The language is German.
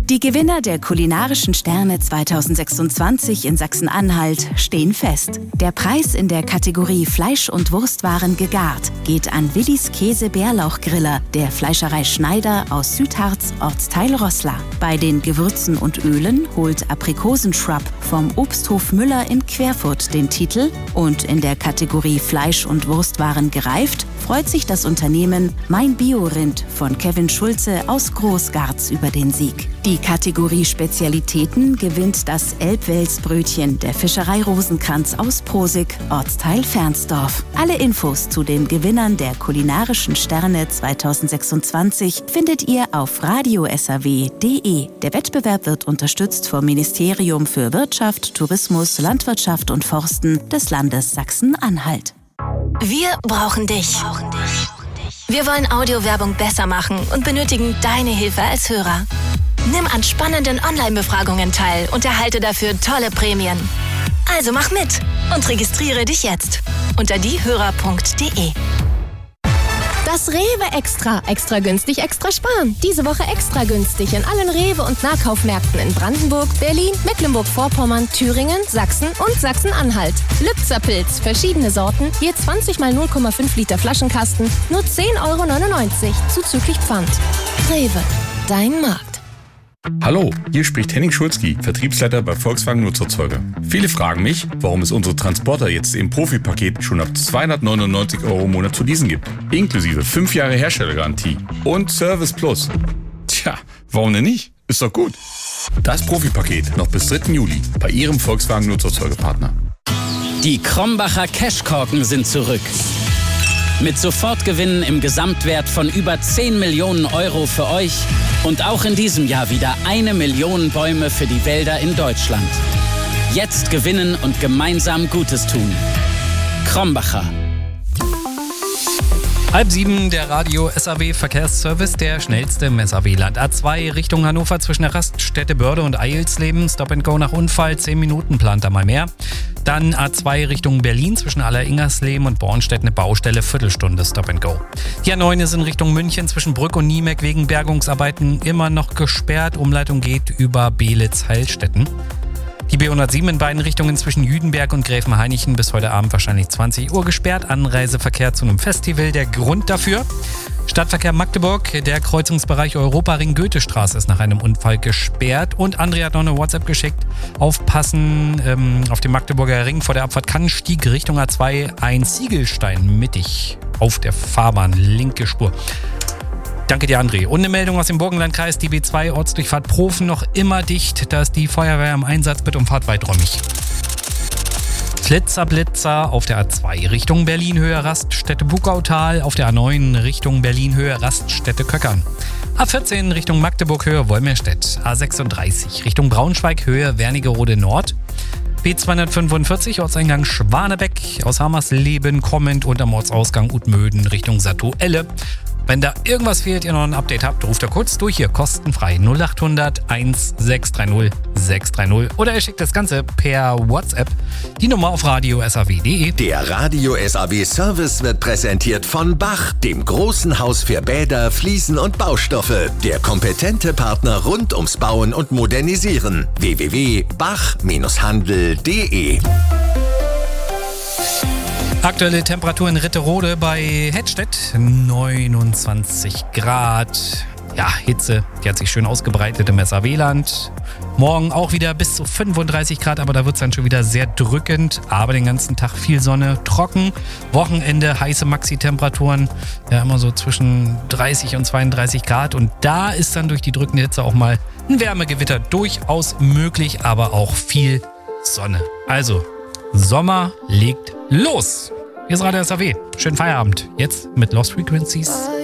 Die Gewinner der kulinarischen Sterne 2026 in Sachsen-Anhalt stehen fest. Der Preis in der Kategorie Fleisch- und Wurstwaren gegart geht an Willis Käse-Bärlauchgriller der Fleischerei Schneider aus Südharz, Ortsteil Roßla. Bei den Gewürzen und Ölen holt Aprikosenschrub vom Obsthof Müller in Querfurt den Titel und in der Kategorie Fleisch- und Wurstwaren gereift freut sich das Unternehmen Mein Biorind von Kevin Schulze aus Großgarz über den Sieg. Die Kategorie Spezialitäten gewinnt das Elbwelsbrötchen der Fischerei Rosenkranz aus Prosig, Ortsteil Fernsdorf. Alle Infos zu den Gewinnern der kulinarischen Sterne 2026 findet ihr auf radiosaw.de. Der Wettbewerb wird unterstützt vom Ministerium für Wirtschaft, Tourismus, Landwirtschaft und Forsten des Landes Sachsen-Anhalt. Wir brauchen dich. Wir wollen Audiowerbung besser machen und benötigen deine Hilfe als Hörer. Nimm an spannenden Online-Befragungen teil und erhalte dafür tolle Prämien. Also mach mit und registriere dich jetzt unter diehörer.de. Das Rewe Extra. Extra günstig, extra sparen. Diese Woche extra günstig in allen Rewe- und Nahkaufmärkten in Brandenburg, Berlin, Mecklenburg-Vorpommern, Thüringen, Sachsen und Sachsen-Anhalt. Lübzer-Pilz, verschiedene Sorten, je 20 mal 0,5 Liter Flaschenkasten, nur 10,99 € zuzüglich Pfand. Rewe, dein Markt. Hallo, hier spricht Henning Schulzki, Vertriebsleiter bei Volkswagen Nutzerzeuger. Viele fragen mich, warum es unsere Transporter jetzt im Profipaket schon ab 299 € im Monat zu leasen gibt. Inklusive 5 Jahre Herstellergarantie und Service Plus. Tja, warum denn nicht? Ist doch gut. Das Profipaket noch bis 3. Juli bei Ihrem Volkswagen Nutzerzeugerpartner. Die Krombacher Cashkorken sind zurück. Mit Sofortgewinnen im Gesamtwert von über 10 Millionen € für euch und auch in diesem Jahr wieder 1 Million Bäume für die Wälder in Deutschland. Jetzt gewinnen und gemeinsam Gutes tun. Krombacher. 6:30, der Radio SAW Verkehrsservice, der schnellste im SAW-Land. A2 Richtung Hannover zwischen der Raststätte Börde und Eilsleben. Stop and Go nach Unfall, 10 Minuten plant da mal mehr. Dann A2 Richtung Berlin zwischen Aller-Ingersleben und Bornstedt eine Baustelle, Viertelstunde Stop and Go. Die A9 ist in Richtung München zwischen Brück und Niemeck wegen Bergungsarbeiten immer noch gesperrt. Umleitung geht über Beelitz-Heilstätten. Die B107 in beiden Richtungen zwischen Jüdenberg und Gräfenhainichen bis heute Abend wahrscheinlich 20 Uhr gesperrt. Anreiseverkehr zu einem Festival. Der Grund dafür: Stadtverkehr Magdeburg, der Kreuzungsbereich Europaring Goethestraße ist nach einem Unfall gesperrt. Und Andrea hat noch eine WhatsApp geschickt. Aufpassen, auf dem Magdeburger Ring vor der Abfahrt Kannstieg Richtung A2 ein Ziegelstein mittig auf der Fahrbahn, linke Spur. Danke dir, André. Und eine Meldung aus dem Burgenlandkreis, die B2 Ortsdurchfahrt Profen noch immer dicht. Da ist die Feuerwehr im Einsatz, bitte umfahrt weiträumig. Blitzer auf der A2 Richtung Berlin-Höhe Raststätte Bukautal, auf der A9 Richtung Berlin-Höhe Raststätte Köckern. A14 Richtung Magdeburg-Höhe Wolmirstedt, A36 Richtung Braunschweig-Höhe Wernigerode Nord, B245 Ortseingang Schwanebeck, aus Hamersleben kommend und am Ortsausgang Utmöden Richtung Satoelle. Wenn da irgendwas fehlt, ihr noch ein Update habt, ruft da kurz durch hier, kostenfrei 0800 1630 630 oder ihr schickt das Ganze per WhatsApp. Die Nummer auf radiosaw.de. Der Radio SAW Service wird präsentiert von Bach, dem großen Haus für Bäder, Fliesen und Baustoffe. Der kompetente Partner rund ums Bauen und Modernisieren. www.bach-handel.de. Aktuelle Temperatur in Ritterode bei Hettstedt, 29 Grad. Ja, Hitze, die hat sich schön ausgebreitet im SAW-Land. Morgen auch wieder bis zu 35 Grad, aber da wird es dann schon wieder sehr drückend. Aber den ganzen Tag viel Sonne, trocken. Wochenende heiße Maxi-Temperaturen, ja immer so zwischen 30 und 32 Grad. Und da ist dann durch die drückende Hitze auch mal ein Wärmegewitter durchaus möglich, aber auch viel Sonne. Also, Sommer legt los. Hier ist Radio SAW. Schönen Feierabend. Jetzt mit Lost Frequencies.